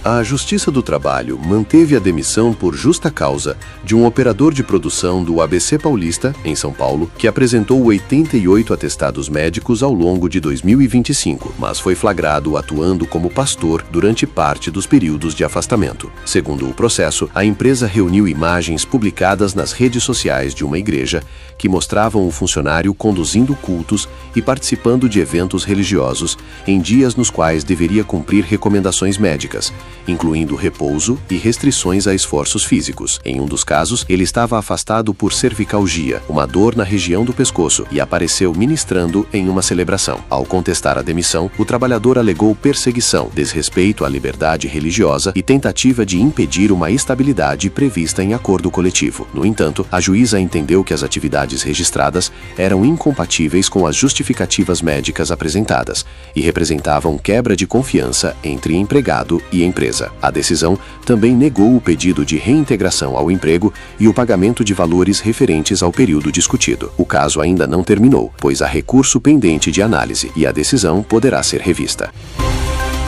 A Justiça do Trabalho manteve a demissão por justa causa de um operador de produção do ABC Paulista, em São Paulo, que apresentou 88 atestados médicos ao longo de 2025, mas foi flagrado atuando como pastor durante parte dos períodos de afastamento. Segundo o processo, a empresa reuniu imagens publicadas nas redes sociais de uma igreja que mostravam o funcionário conduzindo cultos e participando de eventos religiosos em dias nos quais deveria cumprir recomendações médicas, incluindo repouso e restrições a esforços físicos. Em um dos casos, ele estava afastado por cervicalgia, uma dor na região do pescoço, e apareceu ministrando em uma celebração. Ao contestar a demissão, o trabalhador alegou perseguição, desrespeito à liberdade religiosa e tentativa de impedir uma estabilidade prevista em acordo coletivo. No entanto, a juíza entendeu que as atividades registradas eram incompatíveis com as justificativas médicas apresentadas e representavam quebra de confiança entre empregado e empresa. A decisão também negou o pedido de reintegração ao emprego e o pagamento de valores referentes ao período discutido. O caso ainda não terminou, pois há recurso pendente de análise e a decisão poderá ser revista.